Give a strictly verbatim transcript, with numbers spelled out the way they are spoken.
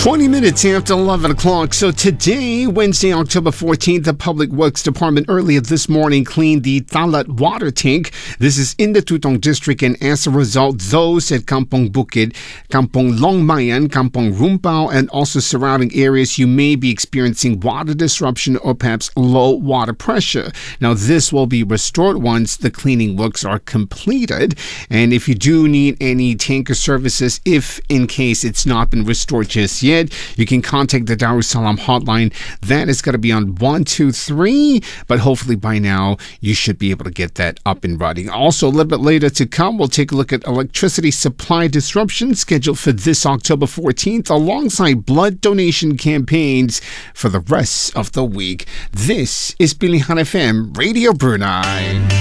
twenty minutes after eleven o'clock. So today, Wednesday, October fourteenth, the Public Works Department earlier this morning cleaned the Talat water tank. This is in the Tutong district, and as a result, those at Kampong Bukid, Kampong Longmayan, Kampong Rumpao, and also surrounding areas, you may be experiencing water disruption or perhaps low water pressure. Now, this will be restored once the cleaning works are completed. And if you do need any tanker services, if in case it's not been restored just yet, you can contact the Darussalam hotline. That is going to be on one two three, but hopefully by now you should be able to get that up and running. Also, a little bit later to come, we'll take a look at electricity supply disruption scheduled for this October fourteenth, alongside blood donation campaigns for the rest of the week. This is Pilihan F M Radio Brunei.